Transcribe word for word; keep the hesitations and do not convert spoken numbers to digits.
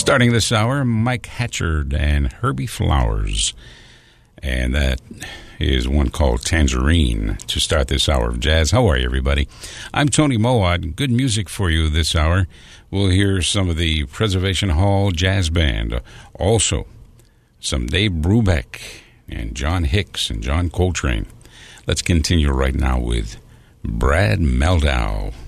Starting this hour, Mike Hatchard and Herbie Flowers. And that is one called Tangerine to start this hour of jazz. How are you, everybody? I'm Tony Mowat. Good music for you this hour. We'll hear some of the Preservation Hall Jazz Band. Also, some Dave Brubeck and John Hicks and John Coltrane. Let's continue right now with Brad Mehldau.